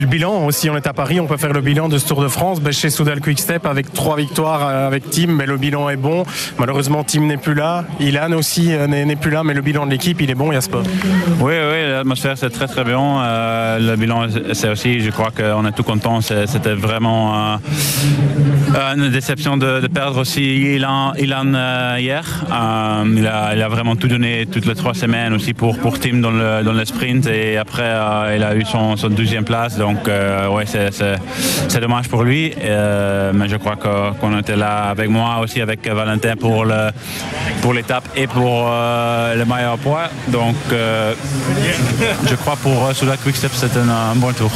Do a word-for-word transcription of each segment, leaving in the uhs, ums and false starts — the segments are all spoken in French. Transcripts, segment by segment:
Le bilan, si on est à Paris, on peut faire le bilan de ce Tour de France. Ben, chez Soudal Quick-Step, avec trois victoires avec Tim, mais le bilan est bon. Malheureusement, Tim n'est plus là. Ilan aussi n'est plus là, mais le bilan de l'équipe, il est bon, Jasper. Oui, oui, l'atmosphère, c'est très, très bien. Euh, le bilan, c'est aussi, je crois qu'on est tout content. C'était vraiment euh, une déception de, de perdre aussi Ilan, Ilan euh, hier. Euh, il, a, il a vraiment tout donné toutes les trois semaines aussi pour, pour Tim dans le, dans le sprint. Et après, euh, il a eu son, son douzième place. Donc, Donc euh, ouais, c'est dommage pour lui, euh, mais je crois qu'on était là avec moi aussi, avec Valentin pour le pour l'étape et pour euh, le maillot à poids. Donc euh, je crois pour euh, Soudal Quick-Step c'était un, un bon tour.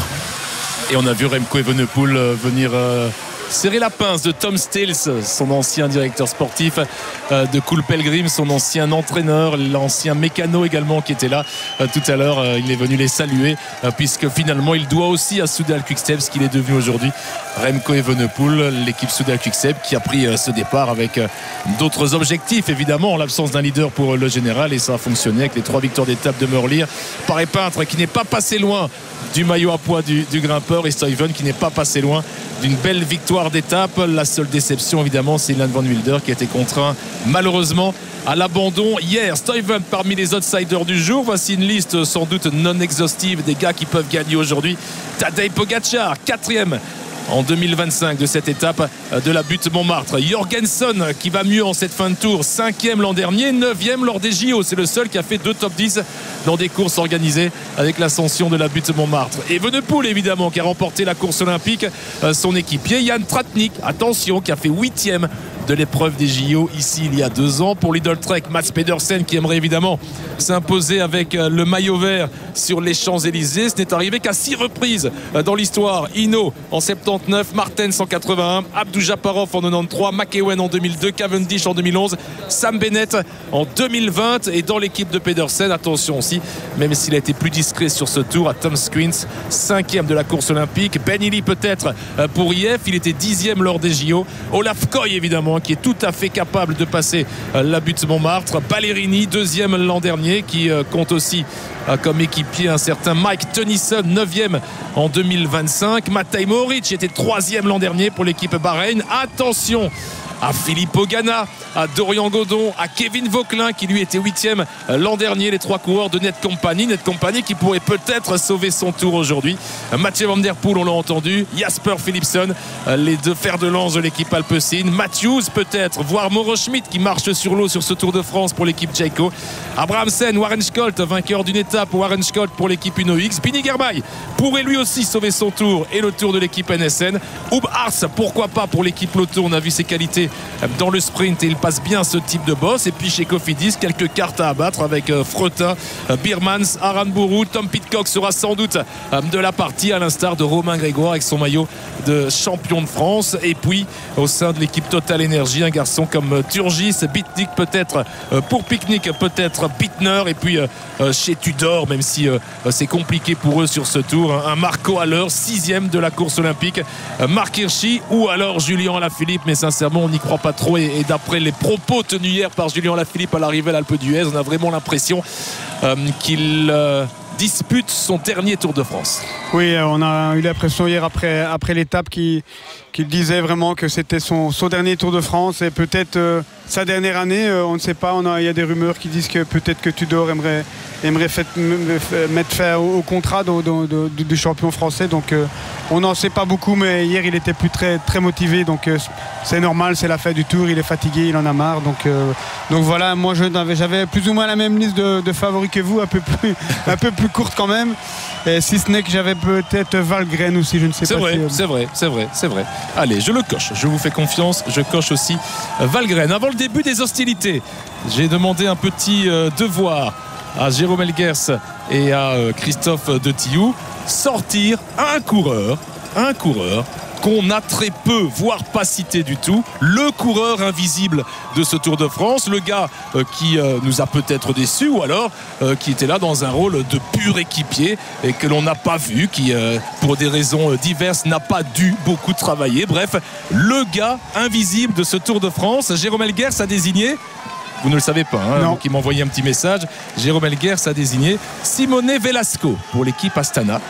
Et on a vu Remco Evenepoel euh, venir euh, serrer la pince de Tom Stills, son ancien directeur sportif, euh, de Cool Pelgrim, son ancien entraîneur, l'ancien mécano également qui était là euh, tout à l'heure. Euh, il est venu les saluer euh, puisque finalement il doit aussi à Soudal Quick-Step ce qu'il est devenu aujourd'hui. Remco Evenepoel, l'équipe Soudal Quick-Step qui a pris euh, ce départ avec euh, d'autres objectifs évidemment en l'absence d'un leader pour euh, le général, et ça a fonctionné avec les trois victoires d'étape de Merlier. Paris Peintre qui n'est pas passé loin du maillot à poids du, du grimpeur, et Stuyven qui n'est pas passé loin d'une belle victoire d'étape. La seule déception évidemment, c'est Ilan Van Wilder qui a été contraint malheureusement à l'abandon hier. Stuyven parmi les outsiders du jour. Voici une liste sans doute non exhaustive des gars qui peuvent gagner aujourd'hui. Tadej Pogacar, quatrième en deux mille vingt-cinq de cette étape de la Butte Montmartre. Jorgensen qui va mieux en cette fin de tour, cinquième l'an dernier, neuvième lors des J O. C'est le seul qui a fait deux top dix dans des courses organisées avec l'ascension de la Butte Montmartre. Et Evenepoel évidemment qui a remporté la course olympique, son équipier Jan Tratnik, attention, qui a fait huitième de l'épreuve des J O ici il y a deux ans. Pour Lidl Trek, Mats Pedersen qui aimerait évidemment s'imposer avec le maillot vert sur les Champs-Élysées. Ce n'est arrivé qu'à six reprises dans l'histoire. Hinault en soixante-dix-neuf, Martens en quatre-vingt-un, Abdou Japarov en quatre-vingt-treize, McEwen en deux mille deux, Cavendish en deux mille onze, Sam Bennett en deux mille vingt. Et dans l'équipe de Pedersen, attention aussi, même s'il a été plus discret sur ce tour, à Tom Squins, cinquième de la course olympique. Ben Illy peut-être pour I F, il était dixième lors des J O. Olaf Koy évidemment qui est tout à fait capable de passer la Butte Montmartre. Ballerini, deuxième l'an dernier, qui compte aussi comme équipier un certain Mike Tennyson, neuvième en deux mille vingt-cinq. Matej Mohoric était troisième l'an dernier pour l'équipe Bahreïn. Attention à Philippe Ogana, à Dorian Godon, à Kevin Vauquelin qui lui était huitième l'an dernier, les trois coureurs de Net Company. Net Company qui pourrait peut-être sauver son tour aujourd'hui. Mathieu Van Der Poel, on l'a entendu, Jasper Philipsen, les deux fers de lance de l'équipe Alpecin, Matthews peut-être, voire Mauro Schmidt qui marche sur l'eau sur ce Tour de France pour l'équipe Jayco, Abrahamsen, Warren Scholt, vainqueur d'une étape, Warren Scholt pour l'équipe Uno X, Bini Girmay pourrait lui aussi sauver son tour et le tour de l'équipe N S N, Hub Ars pourquoi pas pour l'équipe Lotto, on a vu ses qualités dans le sprint et il passe bien ce type de boss. Et puis chez Cofidis, quelques cartes à abattre avec Fretin, Birmans, Aranburu. Tom Pidcock sera sans doute de la partie à l'instar de Romain Grégoire avec son maillot de champion de France. Et puis au sein de l'équipe Total Energy, un garçon comme Turgis, Bitnik peut-être pour Picnic, peut-être Bittner. Et puis chez Tudor, même si c'est compliqué pour eux sur ce tour, un Marco Haller, sixième de la course olympique, Marc Hirschi ou alors Julien Alaphilippe, mais sincèrement on n'y croit pas trop. Et, et d'après les propos tenus hier par Julien Alaphilippe à l'arrivée à l'Alpe d'Huez, on a vraiment l'impression euh, qu'il euh, dispute son dernier Tour de France. Oui, on a eu l'impression hier après, après l'étape qu'il qu'il disait vraiment que c'était son, son dernier Tour de France et peut-être euh, sa dernière année, euh, on ne sait pas. On a, il y a des rumeurs qui disent que peut-être que Tudor aimerait, aimerait fait, mettre fin au, au contrat de, de, de, du champion français. Donc euh, on n'en sait pas beaucoup, mais hier il était plus très, très motivé. Donc euh, c'est normal, c'est la fin du Tour, il est fatigué, il en a marre. Donc, euh, donc voilà, moi j'avais plus ou moins la même liste de, de favoris que vous, un peu plus, un peu plus courte quand même. Et si ce n'est que j'avais peut-être Valgren aussi, je ne sais pas. C'est vrai, si, euh... c'est vrai, c'est vrai, c'est vrai. Allez, je le coche, je vous fais confiance, je coche aussi Valgren. Avant le début des hostilités, j'ai demandé un petit euh, devoir à Jérôme Elguers et à euh, Christophe de Tillou, sortir un coureur, un coureur qu'on a très peu, voire pas cité du tout, le coureur invisible de ce Tour de France, le gars euh, qui euh, nous a peut-être déçus ou alors euh, qui était là dans un rôle de pur équipier et que l'on n'a pas vu, qui euh, pour des raisons diverses n'a pas dû beaucoup travailler. Bref, le gars invisible de ce Tour de France. Jérôme Elguers a désigné, vous ne le savez pas, hein, donc il m'a envoyé un petit message, Jérôme Elguers a désigné Simone Velasco pour l'équipe Astana.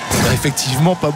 effectivement pas